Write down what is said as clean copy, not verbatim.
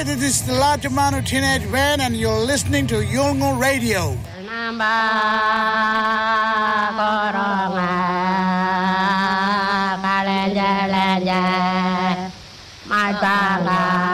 Hi, this is the Large Amount of Teenage Van, and you're listening to Yolngu Radio. My